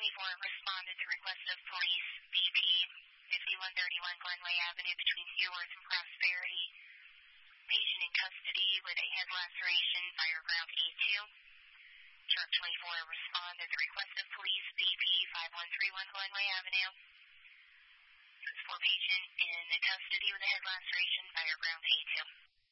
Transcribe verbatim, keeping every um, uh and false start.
twenty-four responded to request of police B P fifty-one thirty-one Glenway Avenue between Heworth and Prosperity. Patient in custody with a head laceration, Fireground A two. Truck twenty-four responded to request of police B P five one three one Glenway Avenue. For patient in custody with a head laceration, Fireground A two.